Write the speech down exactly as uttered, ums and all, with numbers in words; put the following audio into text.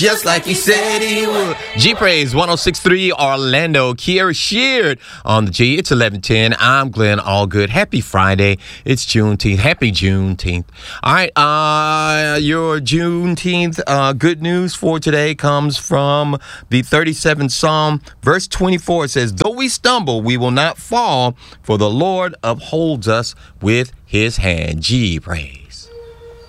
Just like he said he would. G Praise one oh six point three Orlando. Kiera Sheard on the G. It's eleven ten. I'm Glenn Allgood. Happy Friday. It's Juneteenth. Happy Juneteenth. All right. Uh, your Juneteenth uh, good news for today comes from the thirty-seventh Psalm. Verse twenty-four says, though we stumble, we will not fall, for the Lord upholds us with his hand. G Praise.